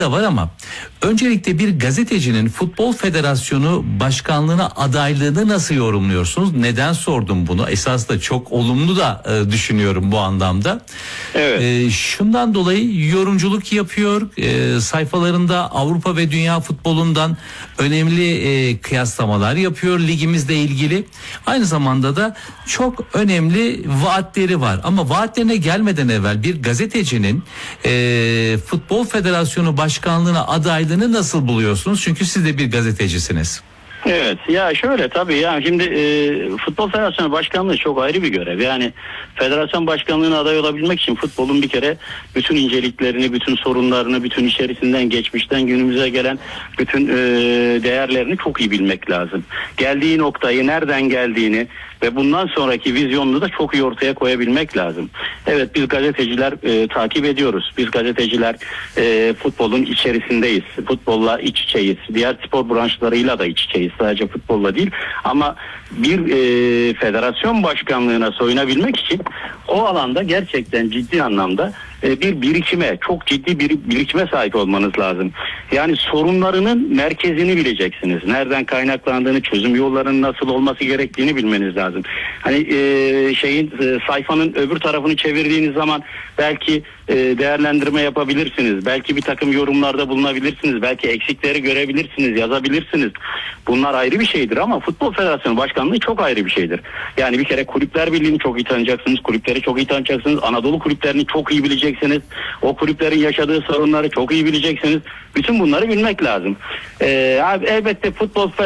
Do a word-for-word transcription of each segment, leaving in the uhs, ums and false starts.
da var ama öncelikle bir gazetecinin Futbol Federasyonu Başkanlığı'na adaylığını nasıl yorumluyorsunuz? Neden sordum bunu? Esas da çok olumlu da e, düşünüyorum bu anlamda. Evet. E, şundan dolayı yorumculuk yapıyor. E, sayfalarında Avrupa ve dünya futbolundan önemli e, kıyaslamalar yapıyor ligimizle ilgili. Aynı zamanda da çok önemli vaatleri var. Ama vaatlerine gelmeden evvel bir gazetecinin e, Futbol Federasyonu Başkanlığı'na adaylığını nasıl buluyorsunuz? Çünkü siz de bir gazetecisiniz. Evet ya şöyle tabii ya şimdi e, Futbol Federasyonu Başkanlığı çok ayrı bir görev. Yani federasyon başkanlığına aday olabilmek için futbolun bir kere bütün inceliklerini, bütün sorunlarını, bütün içerisinden geçmişten günümüze gelen bütün e, değerlerini çok iyi bilmek lazım. Geldiği noktayı, nereden geldiğini ve bundan sonraki vizyonunu da çok iyi ortaya koyabilmek lazım. Evet biz gazeteciler e, takip ediyoruz. Biz gazeteciler e, futbolun içerisindeyiz. Futbolla iç içeyiz. Diğer spor branşlarıyla da iç içeyiz. Sadece futbolla değil. Ama bir e, federasyon başkanlığına soyunabilmek için o alanda gerçekten ciddi anlamda e, bir birikime, çok ciddi bir birikime sahip olmanız lazım. Yani sorunlarının merkezini bileceksiniz. Nereden kaynaklandığını, çözüm yollarının nasıl olması gerektiğini bilmeniz lazım. Hani e, şeyin e, sayfanın öbür tarafını çevirdiğiniz zaman belki e, değerlendirme yapabilirsiniz. Belki bir takım yorumlarda bulunabilirsiniz. Belki eksikleri görebilirsiniz, yazabilirsiniz. Bunlar ayrı bir şeydir ama Futbol Federasyonu Başkanlığı çok ayrı bir şeydir. Yani bir kere Kulüpler Birliği'ni çok iyi tanıyacaksınız. Kulüpleri çok iyi tanıyacaksınız. Anadolu kulüplerini çok iyi bileceksiniz. O kulüplerin yaşadığı sorunları çok iyi bileceksiniz. Bütün bunları bilmek lazım. Ee, elbette futbol e,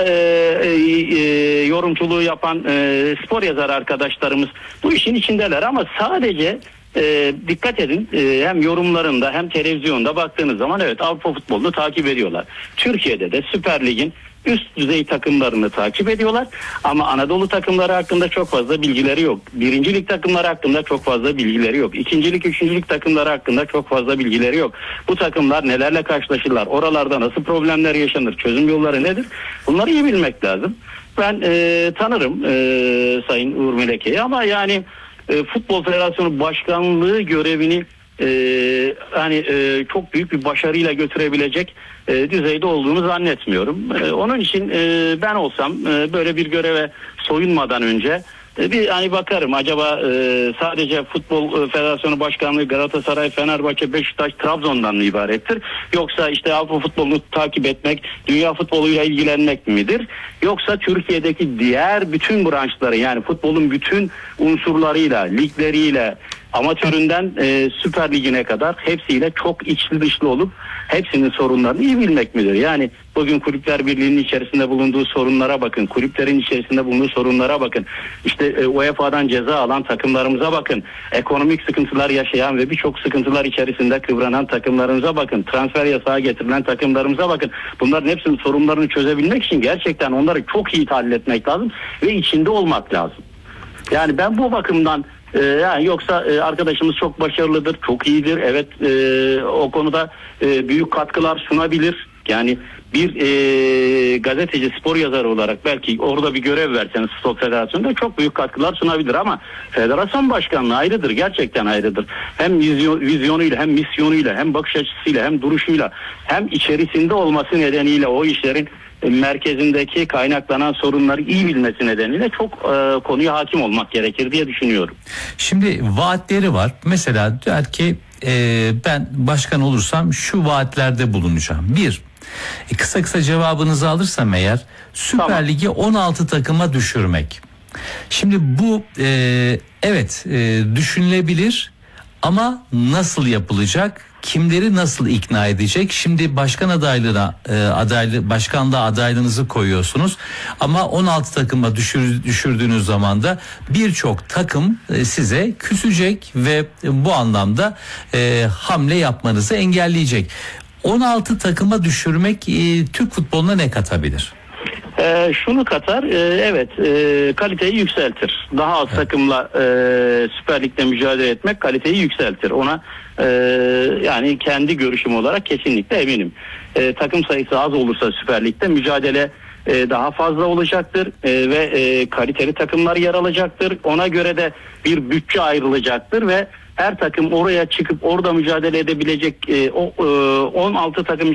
e, yorumculuğu yapan e, spor yazarı arkadaşlarımız bu işin içindeler ama sadece e, dikkat edin e, hem yorumlarında hem televizyonda baktığınız zaman evet Avrupa futbolunu takip ediyorlar. Türkiye'de de Süper Lig'in üst düzey takımlarını takip ediyorlar ama Anadolu takımları hakkında çok fazla bilgileri yok. Birinci lig takımları hakkında çok fazla bilgileri yok. İkinci lig, üçüncü lig takımları hakkında çok fazla bilgileri yok. Bu takımlar nelerle karşılaşırlar? Oralarda nasıl problemler yaşanır? Çözüm yolları nedir? Bunları iyi bilmek lazım. Ben e, tanırım e, Sayın Uğur Meleke'yi ama yani e, Futbol Federasyonu Başkanlığı görevini Ee, hani e, çok büyük bir başarıyla götürebilecek e, düzeyde olduğunu zannetmiyorum. E, onun için e, ben olsam e, böyle bir göreve soyunmadan önce e, bir hani bakarım acaba e, sadece Futbol Federasyonu Başkanlığı Galatasaray, Fenerbahçe, Beşiktaş, Trabzon'dan mı ibarettir? Yoksa işte Avrupa futbolunu takip etmek, dünya futboluyla ilgilenmek midir? Yoksa Türkiye'deki diğer bütün branşları yani futbolun bütün unsurlarıyla, ligleriyle, amatöründen e, Süper Lig'ine kadar hepsiyle çok içli dışlı olup hepsinin sorunlarını iyi bilmek midir? Yani bugün Kulüpler Birliği'nin içerisinde bulunduğu sorunlara bakın. Kulüplerin içerisinde bulunduğu sorunlara bakın. İşte e, U E F A'dan ceza alan takımlarımıza bakın. Ekonomik sıkıntılar yaşayan ve birçok sıkıntılar içerisinde kıvranan takımlarımıza bakın. Transfer yasağı getirilen takımlarımıza bakın. Bunların hepsinin sorunlarını çözebilmek için gerçekten onları çok iyi tahlil etmek lazım ve içinde olmak lazım. Yani ben bu bakımdan Ee, yani yoksa e, arkadaşımız çok başarılıdır, çok iyidir. Evet e, o konuda e, büyük katkılar sunabilir. Yani bir e, gazeteci, spor yazarı olarak belki orada bir görev verseniz Futbol Federasyonu'nda çok büyük katkılar sunabilir ama federasyon başkanlığı ayrıdır, gerçekten ayrıdır. Hem vizyon, vizyonuyla, hem misyonuyla, hem bakış açısıyla, hem duruşuyla, hem içerisinde olması nedeniyle o işlerin merkezindeki kaynaklanan sorunları iyi bilmesi nedeniyle çok e, konuya hakim olmak gerekir diye düşünüyorum. Şimdi vaatleri var. Mesela der ki e, ben başkan olursam şu vaatlerde bulunacağım. Bir, e, kısa kısa cevabınızı alırsam eğer Süper tamam. Lig'i on altı takıma düşürmek. Şimdi bu e, evet e, düşünülebilir ama nasıl yapılacak? Kimleri nasıl ikna edecek? Şimdi başkan adaylığına e, adaylı başkanlığa adaylığınızı koyuyorsunuz ama on altı takıma düşür, düşürdüğünüz zaman da birçok takım e, size küsecek ve bu anlamda e, hamle yapmanızı engelleyecek. on altı takıma düşürmek e, Türk futboluna ne katabilir? Ee, şunu katar, e, evet e, kaliteyi yükseltir. Daha az evet. takımla e, Süper Lig'de mücadele etmek kaliteyi yükseltir. Ona e, yani kendi görüşüm olarak kesinlikle eminim. E, takım sayısı az olursa Süper Lig'de mücadele e, daha fazla olacaktır e, ve e, kaliteli takımlar yer alacaktır. Ona göre de bir bütçe ayrılacaktır ve her takım oraya çıkıp orada mücadele edebilecek e, o e, on altı takım